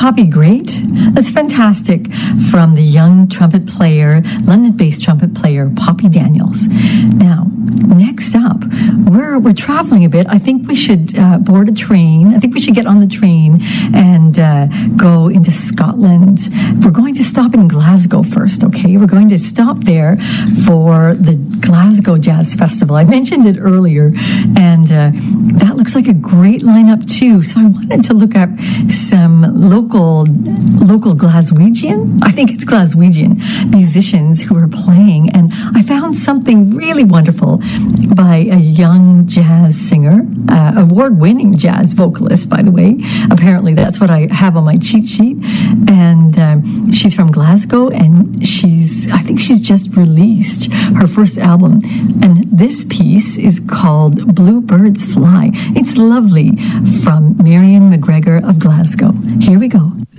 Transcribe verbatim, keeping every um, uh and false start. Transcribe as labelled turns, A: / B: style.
A: Poppy Great? That's fantastic from the young trumpet player, London-based trumpet player, Poppy Daniels. Now, next up, we're, we're traveling a bit. I think we should uh, board a train. I think we should get on the train and uh, go into Scotland. We're going to stop in Glasgow first, okay? We're going to stop there for the Glasgow Jazz Festival. I mentioned it earlier, and uh, that looks like a great lineup too. So I wanted to look up some local local Glaswegian, I think it's Glaswegian musicians who are playing, and I found something really wonderful by a young jazz singer, uh, award-winning jazz vocalist, by the way. Apparently that's what I have on my cheat sheet, and um, she's from Glasgow, and she's I think she's just released her first album, and this piece is called Bluebirds Fly. It's lovely, from Marion McGregor of Glasgow. Here we go.